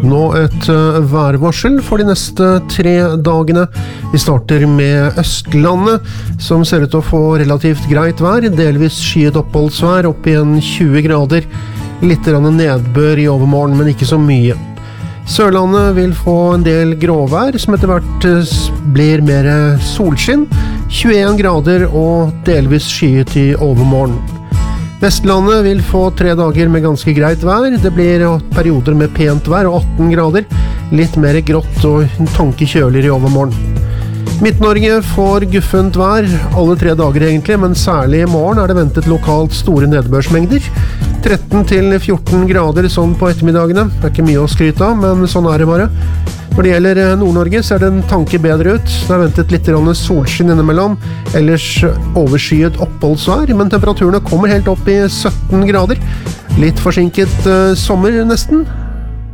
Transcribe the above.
Nå et værvarsel for de neste 3 dagene. Vi starter med Østlandet, som ser ut til å få relativt greit vær, delvis skyet oppholdsvær, opp i en 20 grader. Litt nedbør i overmorgen, men ikke så mye. Sørlandet vil få en del gråvær, som etter hvert blir mer solskinn. 21 grader og delvis skyet i overmorgen. Vestlandet vil få 3 dager med ganske greit vær. Det blir perioder med pent vær og 18 grader. Litt mer grått og en tanke kjøligere i overmorgen. Midt-Norge får guffent vær alle 3 dager egentlig, men særlig i morgen er det ventet lokalt store nedbørsmengder. 13 til 14 grader sånn på ettermiddagene. Det er ikke mye å skryte av, men sånn er det bare. Når det gjelder Nord-Norge ser det en tanke bedre ut. Det er ventet litt solskinn innimellom, ellers overskyet oppholdsvær, men temperaturene kommer helt opp i 17 grader. Litt forsinket sommer nesten.